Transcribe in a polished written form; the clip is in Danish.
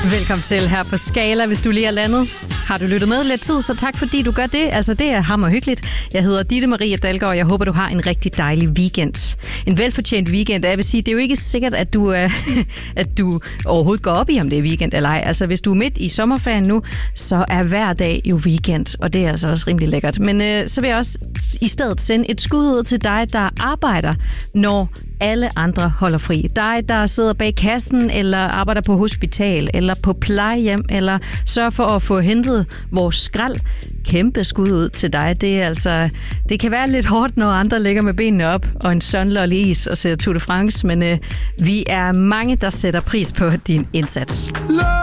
Velkommen til her på Skala, hvis du lige er landet. Har du lyttet med lidt tid, så tak fordi du gør det. Altså, det er hammerhyggeligt. Jeg hedder Ditte Marie Dalgaard, og jeg håber, du har en rigtig dejlig weekend. En velfortjent weekend. Jeg vil sige, det er jo ikke sikkert, at du, at du overhovedet går op i, om det er weekend eller ej. Altså, hvis du er midt i sommerferien nu, så er hver dag jo weekend, og det er altså også rimelig lækkert. Men så vil jeg også i stedet sende et skud ud til dig, der arbejder, når alle andre holder fri. Dig, der sidder bag kassen, eller arbejder på hospital, eller på plejehjem, eller sørger for at få hentet vores skrald. Kæmpe skud ud til dig. Det kan være lidt hårdt, når andre ligger med benene op, og en sunlolly is og ser Tour de France, men vi er mange, der sætter pris på din indsats.